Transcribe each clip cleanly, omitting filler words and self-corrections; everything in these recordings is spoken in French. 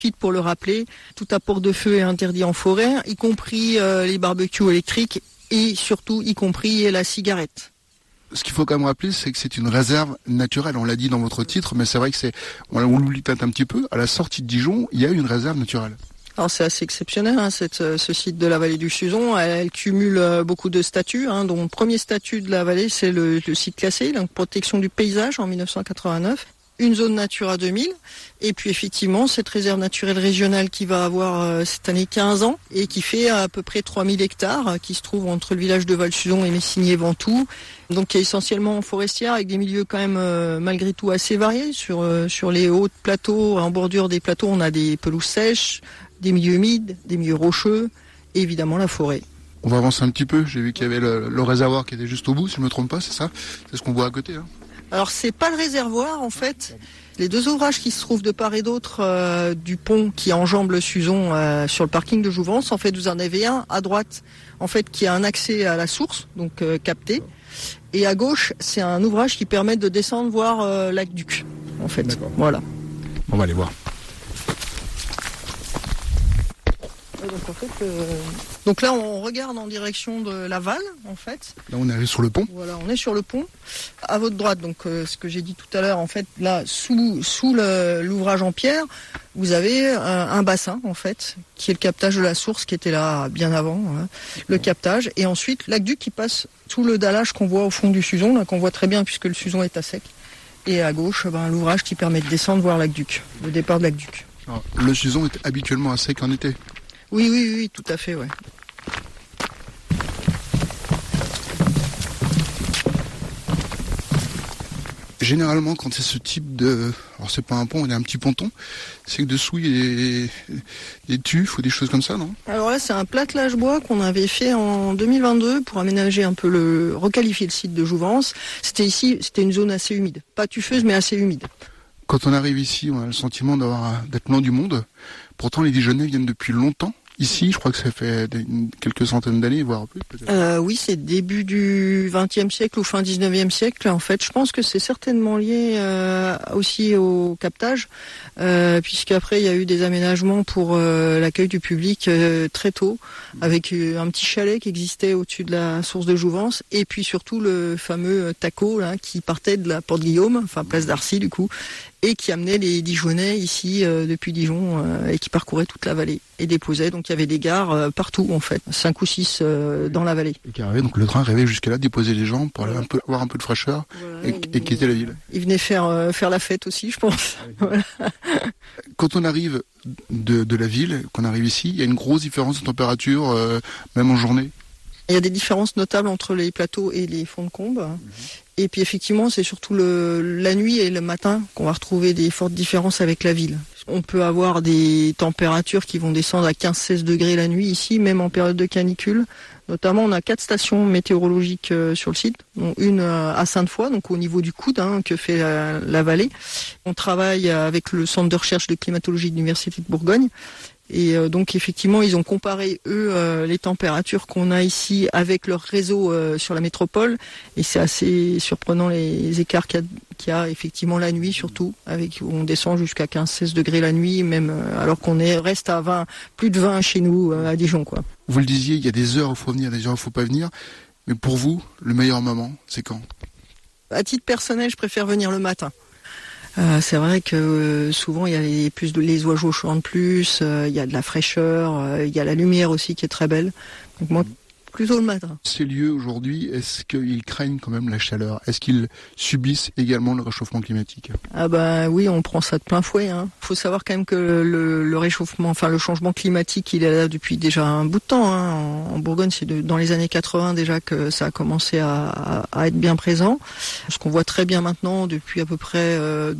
Pour le rappeler, tout apport de feu est interdit en forêt, y compris les barbecues électriques et surtout y compris la cigarette. Ce qu'il faut quand même rappeler, c'est que c'est une réserve naturelle. On l'a dit dans votre titre, mais c'est vrai que on l'oublie peut-être un petit peu. À la sortie de Dijon, il y a une réserve naturelle. Alors c'est assez exceptionnel, ce site de la vallée du Suzon. Elle cumule beaucoup de statuts, dont le premier statut de la vallée, c'est le site classé, donc protection du paysage en 1989. Une zone Natura 2000, et puis effectivement cette réserve naturelle régionale qui va avoir cette année 15 ans et qui fait à peu près 3000 hectares, qui se trouve entre le village de Val-Suzon et Messigny-Ventoux. Donc qui est essentiellement forestière avec des milieux quand même malgré tout assez variés. Sur les hauts plateaux, en bordure des plateaux, on a des pelouses sèches, des milieux humides, des milieux rocheux et évidemment la forêt. On va avancer un petit peu, j'ai vu qu'il y avait le réservoir qui était juste au bout, si je ne me trompe pas, c'est ça? C'est ce qu'on voit à côté, hein. Alors c'est pas le réservoir en fait. Les deux ouvrages qui se trouvent de part et d'autre du pont qui enjambe le Suzon sur le parking de Jouvence, en fait vous en avez un à droite en fait qui a un accès à la source, donc capté, et à gauche c'est un ouvrage qui permet de descendre voir l'Aqueduc en fait. D'accord. Voilà. On va aller voir. Donc là, on regarde en direction de Laval, en fait. Là, on est sur le pont. Voilà, on est sur le pont. À votre droite, donc ce que j'ai dit tout à l'heure, en fait, là, sous l'ouvrage en pierre, vous avez un bassin, en fait, qui est le captage de la source, qui était là bien avant, le captage. Et ensuite, l'aqueduc qui passe sous le dallage qu'on voit au fond du Suzon, là, qu'on voit très bien puisque le Suzon est à sec. Et à gauche, l'ouvrage qui permet de descendre voir l'aqueduc, le départ de l'aqueduc. Alors, le Suzon est habituellement à sec en été. Oui, tout à fait, ouais. Généralement, quand c'est ce type de... Alors, c'est pas un pont, il y a un petit ponton. C'est que dessous, il y a des tufs ou des choses comme ça, non? Alors là, c'est un platelage bois qu'on avait fait en 2022 pour aménager un peu requalifier le site de Jouvence. C'était une zone assez humide. Pas tufeuse, mais assez humide. Quand on arrive ici, on a le sentiment d'être loin du monde. Pourtant, les Dijonnais viennent depuis longtemps. Ici, je crois que ça fait quelques centaines d'années, voire plus peut-être. Oui, c'est début du XXe siècle ou fin XIXe siècle. En fait, je pense que c'est certainement lié aussi au captage, puisqu'après, il y a eu des aménagements pour l'accueil du public très tôt, avec un petit chalet qui existait au-dessus de la source de Jouvence, et puis surtout le fameux taco là, qui partait de la Porte Guillaume, enfin place d'Arcy du coup, et qui amenait les Dijonnais ici depuis Dijon et qui parcourait toute la vallée et déposait. Donc il y avait des gares partout en fait, 5 ou 6 dans la vallée. Et qui arrivait, donc le train arrivait jusqu'à là, déposer les gens pour aller avoir un peu de fraîcheur, voilà, et quitter la ville. Il venait faire la fête aussi, je pense. Voilà. Quand on arrive de la ville, qu'on arrive ici, il y a une grosse différence de température, même en journée. Il y a des différences notables entre les plateaux et les fonds de combe. Et puis effectivement, c'est surtout la nuit et le matin qu'on va retrouver des fortes différences avec la ville. On peut avoir des températures qui vont descendre à 15-16 degrés la nuit ici, même en période de canicule. Notamment, on a 4 stations météorologiques sur le site, dont une à Sainte-Foy, donc au niveau du coude que fait la vallée. On travaille avec le centre de recherche de climatologie de l'Université de Bourgogne. Et donc effectivement, ils ont comparé, eux, les températures qu'on a ici avec leur réseau sur la métropole. Et c'est assez surprenant les écarts qu'il y a effectivement la nuit surtout. Où on descend jusqu'à 15-16 degrés la nuit, même alors qu'on reste à plus de 20 chez nous à Dijon, quoi. Vous le disiez, il y a des heures où il faut venir, des heures où il ne faut pas venir. Mais pour vous, le meilleur moment, c'est quand? À titre personnel, je préfère venir le matin. C'est vrai que souvent il y a les oiseaux chantent plus, il y a de la fraîcheur, il y a la lumière aussi qui est très belle. Donc moi, plutôt le matin. Ces lieux aujourd'hui, est-ce qu'ils craignent quand même la chaleur? Est-ce qu'ils subissent également le réchauffement climatique? Ah oui, on prend ça de plein fouet. Faut savoir quand même que le réchauffement, enfin le changement climatique, il est là depuis déjà un bout de temps. En Bourgogne, c'est dans les années 80 déjà que ça a commencé à être bien présent. Ce qu'on voit très bien maintenant depuis à peu près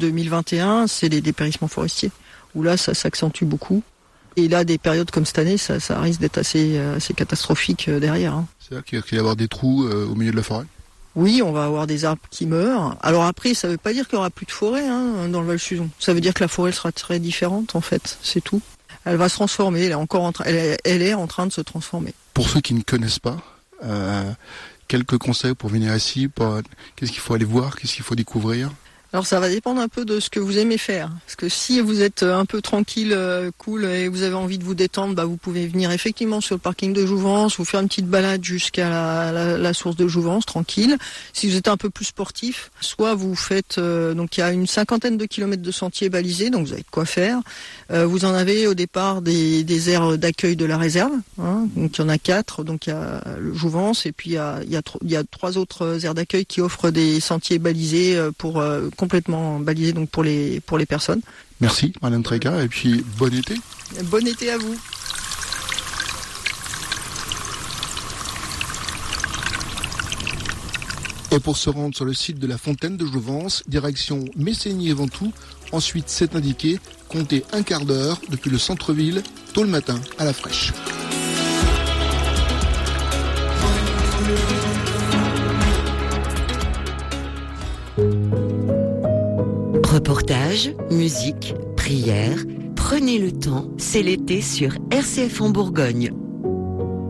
2021, c'est les dépérissements forestiers, où là ça s'accentue beaucoup. Et là, des périodes comme cette année, ça risque d'être assez catastrophique derrière. C'est-à-dire qu'il va y avoir des trous au milieu de la forêt? Oui, on va avoir des arbres qui meurent. Alors après, ça ne veut pas dire qu'il n'y aura plus de forêt dans le Val-Suzon. Ça veut dire que la forêt sera très différente, en fait. C'est tout. Elle va se transformer. Elle est en train de se transformer. Pour ceux qui ne connaissent pas, quelques conseils pour venir ici. Qu'est-ce qu'il faut aller voir? Qu'est-ce qu'il faut découvrir? Alors ça va dépendre un peu de ce que vous aimez faire. Parce que si vous êtes un peu tranquille, cool, et vous avez envie de vous détendre, vous pouvez venir effectivement sur le parking de Jouvence, vous faire une petite balade jusqu'à la source de Jouvence, tranquille. Si vous êtes un peu plus sportif, soit vous faites, donc il y a une 50aine de kilomètres de sentiers balisés, donc vous avez de quoi faire. Vous en avez au départ des aires d'accueil de la réserve, hein, donc il y en a 4, donc il y a le Jouvence, et puis il y a 3 autres aires d'accueil qui offrent des sentiers balisés pour complètement balisés donc pour les personnes. Merci Marlène Trégat, et puis bon été. Bon été à vous. Et pour se rendre sur le site de la fontaine de Jouvence, direction Messigny-et-Ventoux, ensuite c'est indiqué, comptez un quart d'heure depuis le centre-ville, tôt le matin à la fraîche. Reportage, musique, prière, prenez le temps, c'est l'été sur RCF en Bourgogne.